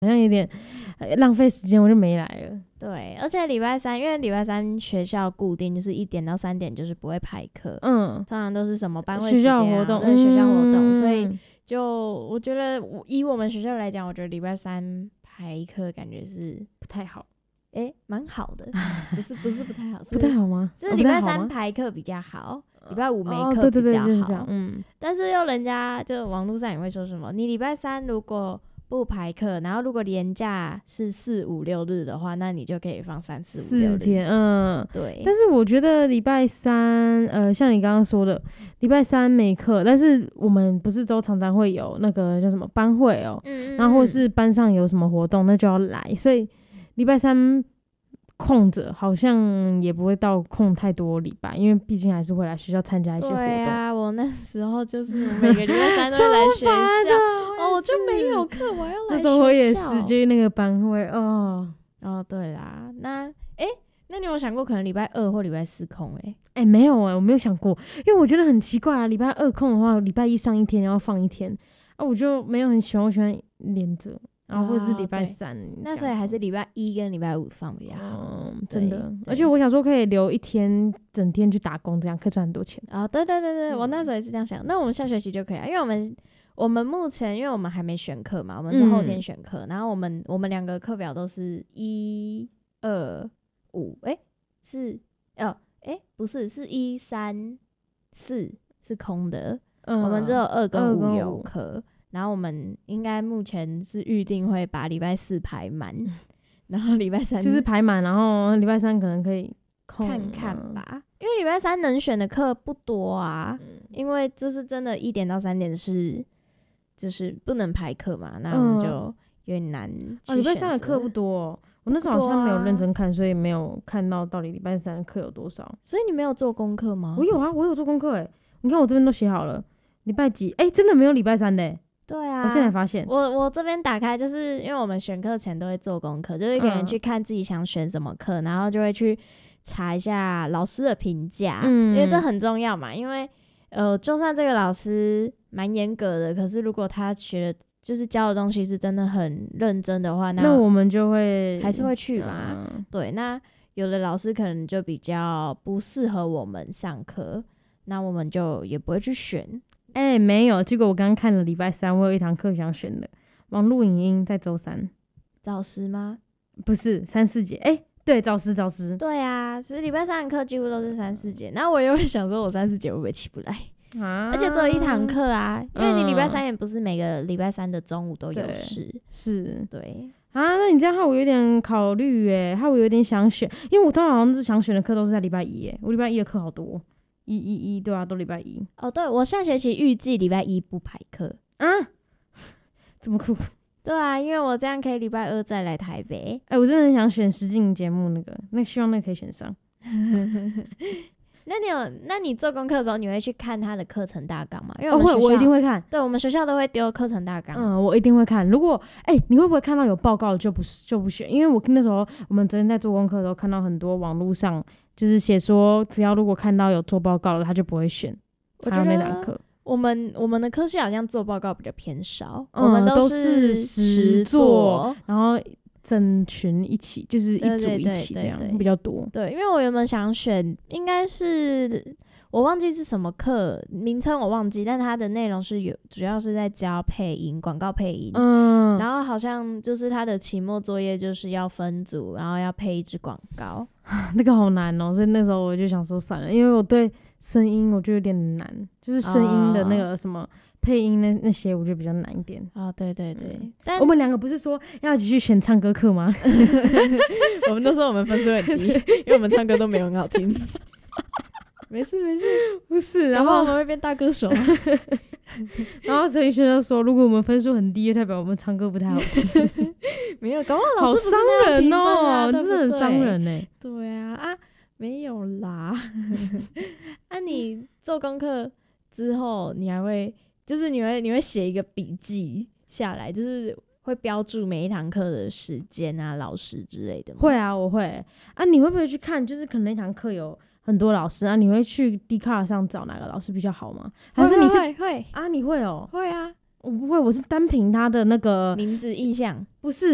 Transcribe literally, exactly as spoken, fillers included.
好像有点、呃、浪费时间，我就没来了。 对，而且礼拜三，因为礼拜三学校固定就是一点到三点，就是不会排课， 嗯， 通常都是什么班会学时间、啊、 校活动， 对，学校活动， 嗯、 所以就我觉得我以我们学校来讲，我觉得礼拜三排课感觉是不太好， 诶，蛮好的，不是不是不太好，是不太好吗？ 是礼拜三排课比较好，礼、哦、拜五没课比较好、 哦，对对对，就是这样，嗯。 但是又人家就网络上也会说什么，你礼拜三如果不排课，然后如果连假是四五六日的话，那你就可以放三四五六日。 四天，嗯， 对。 但是我觉得礼拜三，呃，像你刚刚说的，礼拜三没课，但是我们不是都常常会有那个叫什么班会哦、喔嗯，然后或是班上有什么活动，那就要来，所以礼拜三空着好像也不会到空太多礼拜，因为毕竟还是会来学校参加一些活动。对啊，我那时候就是我每个礼拜三都会来学校，哦，我就没有课，我要来学校。 那时候我也是，就是那个班会哦。 哦，对啦，那哎、欸，那你有想过可能礼拜二或礼拜四空、欸？哎， 哎，没有哎、欸，我没有想过，因为我觉得很奇怪啊。礼拜二空的话，礼拜一上一天，然后放一天，啊，我就没有很喜欢，我喜欢连着。然后或者是礼拜三、哦， 那所以还是礼拜一跟礼拜五放比较好。 嗯，真的。而且我想说可以留一天，整天去打工，这样可以赚很多钱。 哦，对对对对、嗯，我那时候也是这样想。那我们下学期就可以啊，因为我们我们目前因为我们还没选课嘛，我们是后天选课、嗯，然后我们我们两个课表都是一二五，哎，是哦，哎，不是，是一三四是空的，嗯、我们只有二跟五有课。然后我们应该目前是预定会把礼拜四排满，然后礼拜三就是排满，然后礼拜三可能可以空看看吧，因为礼拜三能选的课不多啊、嗯，因为就是真的一点到三点是就是不能排课嘛，那我们就有点难去选择。 哦，礼拜三的课不多、哦，我那时候好像没有认真看，所以没有看到到底礼拜三的课有多少。 所以你没有做功课吗？ 我有啊，我有做功课哎，你看我这边都写好了，礼拜几？哎，真的没有礼拜三的。 对啊， 我现在发现， 我我这边打开，就是因为我们选课前都会做功课，就是可能去看自己想选什么课、嗯，然后就会去查一下老师的评价、嗯，因为这很重要嘛。因为呃，就算这个老师蛮严格的，可是如果他学的就是教的东西是真的很认真的话，那那我们就会还是会去嘛。 嗯、 对，那有的老师可能就比较不适合我们上课，那我们就也不会去选。 哎、欸，没有，结果我刚刚看了礼拜三，我有一堂课想选的，网络影音在周三。 早时吗？ 不是，三四节。哎、欸，对，早时早时。 对啊，所以礼拜三的课几乎都是三四节，然后我也会想说，我三四节会不会起不来？啊，而且只有一堂课啊，因为你礼拜三也不是每个礼拜三的中午都有事。 是， 对啊，那你这样害我有点考虑哎，害我有点想选，因为我通常好像是想选的课都是在礼拜一哎，我礼拜一的课好多。一一一对啊，都礼拜一哦。对，我下学期预计礼拜一不排课啊，这么酷？ 对啊，因为我这样可以礼拜二再来台北。 哎、欸，我真的很想选实境节目那个，那希望那个可以选上。 那你有，那你做功课的时候，你会去看他的课程大纲吗？因为我们学校、哦、会，我一定会看。 对，我们学校都会丢课程大纲。 嗯，我一定会看。如果哎、欸，你会不会看到有报告就不就不选？因为我那时候我们昨天在做功课的时候，看到很多网络上就是写说，只要如果看到有做报告了，他就不会选。 我觉得那堂课， 我们我们的科系好像做报告比较偏少， 嗯、 我们都是实作， 然后整群一起，就是一组一起这样， 对对对对比较多。 对，因为我原本想选，应该是我忘记是什么课名称，我忘记，但它的内容是有，主要是在教配音，广告配音。嗯，然后好像就是它的期末作业就是要分组，然后要配一支广告， 那个好难哦，所以那时候我就想说算了，因为我对声音我觉得有点难，就是声音的那个什么。配音那那些我觉得比较难一点啊、哦，对对对、嗯， 但我们两个不是说要一起去选唱歌课吗？ 我们都说我们分数很低，因为我们唱歌都没有很好听。没事没事， 不是，然后我们会变大歌手。 然后陈奕迅就说，如果我们分数很低，就代表我们唱歌不太好听。 没有，搞不好老师好伤人哦， 啊、 真的很伤人哎。 对啊啊，没有啦。啊，你做功课之后，你还会？就是你会你会写一个笔记下来，就是会标注每一堂课的时间啊、老师之类的吗？ 会啊，我会啊。你会不会去看？就是可能那堂课有很多老师啊，你会去 Dcard 上找哪个老师比较好吗？还是你是会 会, 会啊？你会哦、喔？ 会啊， 我不会，我是单凭他的那个名字印象， 不是。